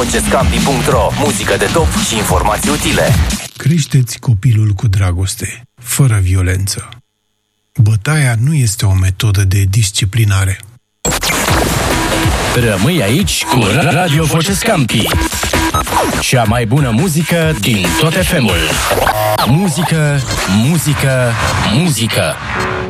Vocescampi.ro. Muzică de top și informații utile. Creșteți copilul cu dragoste, fără violență. Bătaia nu este o metodă de disciplinare. Rămâi aici cu Radio Vocescampi. Cea mai bună muzică din tot FM-ul. Muzică, muzică, muzică.